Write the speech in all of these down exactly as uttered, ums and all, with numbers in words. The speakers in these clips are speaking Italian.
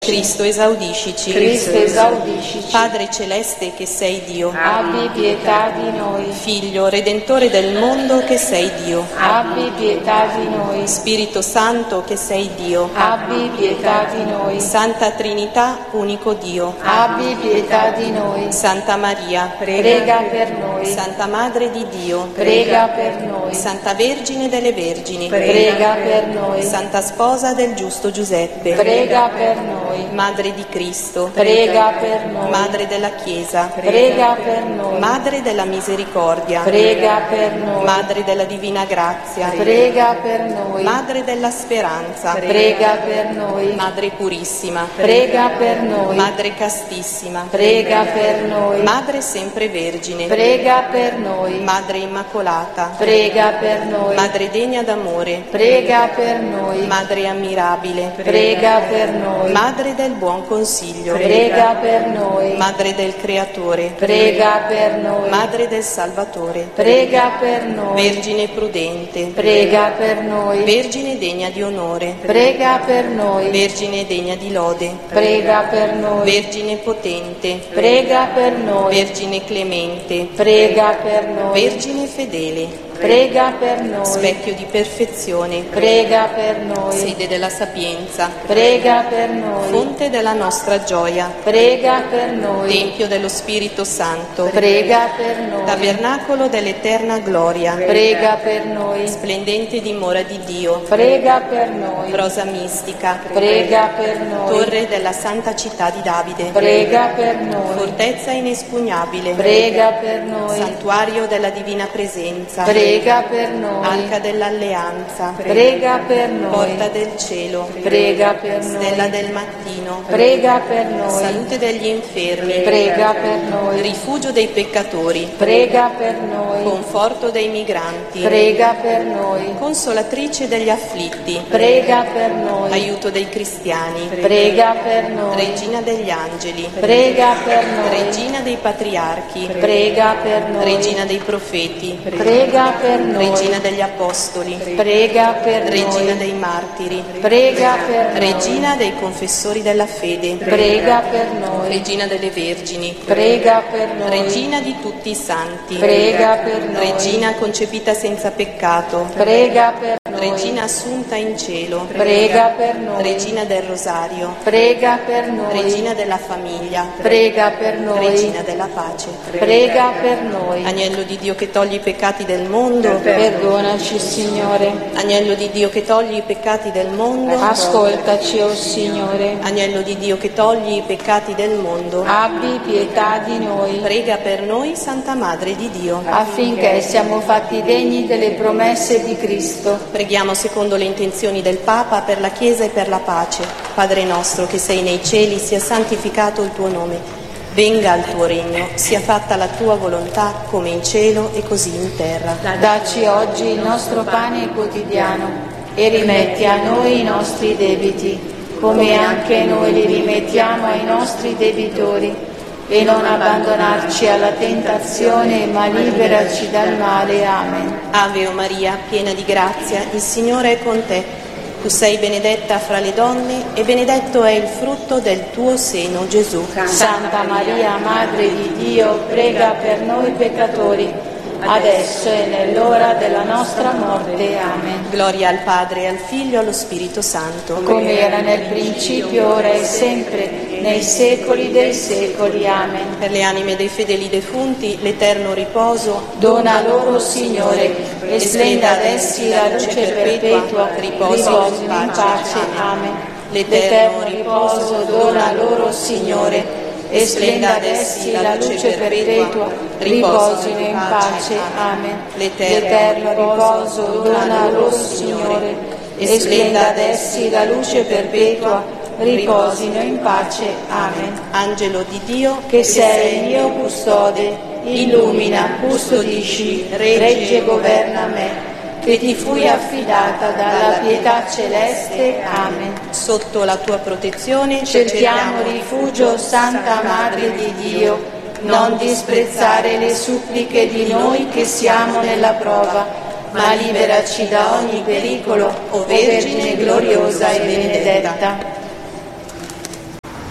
Cristo, esaudiscici. Cristo, esaudiscici. Padre celeste che sei Dio. Abbi pietà di noi. Figlio, Redentore del mondo che sei Dio. Abbi pietà di noi. Spirito Santo che sei Dio. Abbi pietà di noi. Santa Trinità, unico Dio. Abbi pietà di noi. Santa Maria, Prega per noi. Santa Madre di Dio. Prega per noi. Santa Vergine delle Vergini. Prega per noi. Santa Sposa del giusto Giuseppe. Prega per noi. Madre di Cristo. Prega per noi. Madre della Chiesa. Prega per noi. Madre della Misericordia. Prega per noi. Madre della Divina Grazia. Prega per noi. Madre della Speranza. Prega per noi. Madre Purissima. Prega per noi. Madre Castissima. Prega per noi. Madre Sempre Vergine. Prega per noi. Madre Immacolata. Prega per noi. Madre degna d'amore. Prega per noi. Madre ammirabile. Prega per noi. Madre del buon consiglio. Prega per noi. Madre del Creatore. Prega per noi. Madre del Salvatore. Prega per noi. Vergine prudente. Prega per noi. Vergine degna di onore. Prega per noi. Vergine degna di lode. Prega per noi. Vergine potente. Prega per noi. Vergine clemente. Prega per noi. Vergine fedele. Prega per noi. Specchio di perfezione. Prega per noi. Sede della sapienza. Prega per noi. Fonte della nostra gioia. Prega per noi. Tempio dello Spirito Santo. Prega per noi. Tabernacolo dell'eterna gloria. Prega per noi. Splendente dimora di Dio. Prega per noi. Rosa mistica. Prega per noi. Torre della santa città di Davide. Prega per noi. Fortezza inespugnabile. Prega per noi. Santuario della divina presenza. Prega per noi. Arca dell'alleanza. Prega per noi. Porta del cielo. Prega per noi. Stella del mattino. Prega per noi. Salute degli infermi. Prega per noi. Rifugio dei peccatori. Prega per noi. Conforto dei migranti. Prega per noi. Consolatrice degli afflitti. Prega per noi. Aiuto dei cristiani. Prega per noi. Regina degli angeli. Prega per noi. Regina dei patriarchi. Prega per noi. Regina dei profeti. Prega per noi. Regina degli apostoli. Prega per Regina noi. dei martiri. Prega per noi. Regina dei confessori della fede. Prega per noi. Regina delle vergini. Prega per noi. Regina di tutti i santi. Prega per noi. Regina concepita senza peccato. Prega per noi. Regina assunta in cielo. Prega per noi. Regina del rosario. Prega per noi. Regina della famiglia. Prega per noi. Regina della pace. Prega per noi. Agnello di Dio che togli i peccati del mondo. Perdonaci, Signore. Agnello di Dio che togli i peccati del mondo. Ascoltaci, o Signore. Agnello di Dio che togli i peccati del mondo. Abbi pietà di noi, Prega per noi, Santa Madre di Dio. affinché siamo fatti degni delle promesse di Cristo. Preghiamo secondo le intenzioni del Papa per la Chiesa e per la pace. Padre nostro che sei nei cieli, sia santificato il tuo nome. Venga il tuo regno, sia fatta la tua volontà come in cielo e così in terra. Dacci oggi il nostro pane quotidiano e rimetti a noi i nostri debiti, come anche noi li rimettiamo ai nostri debitori. E non abbandonarci alla tentazione, ma liberaci dal male. Amen. Ave o Maria, piena di grazia, il Signore è con te. Tu sei benedetta fra le donne e benedetto è il frutto del tuo seno, Gesù. Santa Maria, Madre di Dio, prega per noi peccatori, adesso e nell'ora della nostra morte. Amen. Gloria al Padre, al Figlio e allo Spirito Santo. Come era nel principio, ora e sempre, nei secoli dei secoli. Amen. Per le anime dei fedeli defunti, l'eterno riposo, Dona loro, Signore, e splenda ad essi la luce perpetua, riposino in pace. Amen. L'eterno riposo dona loro, Signore, e splenda ad essi la luce perpetua, riposino in pace. Amen. L'eterno riposo dona loro, Signore, e splenda ad essi la luce perpetua, riposino in pace. Amen. Angelo di Dio, Che sei il mio custode, illumina, custodisci, regge e governa me, che ti fui affidata dalla pietà celeste. Amen. sotto la tua protezione Cerchiamo rifugio, Santa Madre di Dio, non disprezzare le suppliche di noi che siamo nella prova, ma liberaci da ogni pericolo, o Vergine gloriosa e benedetta.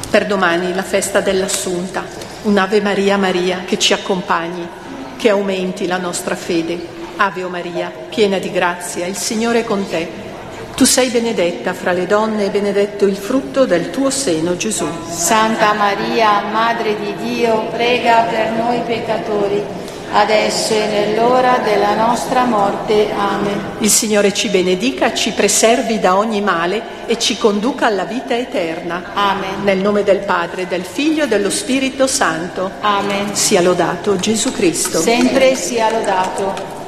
Per domani la festa dell'Assunta, un'Ave Maria Maria che ci accompagni, che aumenti la nostra fede. Ave Maria, piena di grazia, il Signore è con te. Tu sei benedetta fra le donne e benedetto il frutto del tuo seno, Gesù. Santa Maria, Madre di Dio, prega per noi peccatori, adesso e nell'ora della nostra morte. Amen. Il Signore ci benedica, ci preservi da ogni male e ci conduca alla vita eterna. Amen. Nel nome del Padre, del Figlio e dello Spirito Santo. Amen. Sia lodato Gesù Cristo. Sempre sia lodato.